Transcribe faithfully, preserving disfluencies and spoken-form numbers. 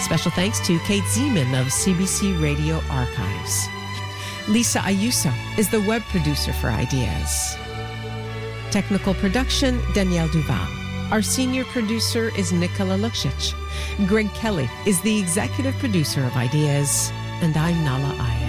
Special thanks to Kate Zeman of C B C Radio Archives. Lisa Ayuso is the web producer for Ideas. Technical production, Danielle Duval. Our senior producer is Nicola Luksic. Greg Kelly is the executive producer of Ideas, and I'm Nala Aya.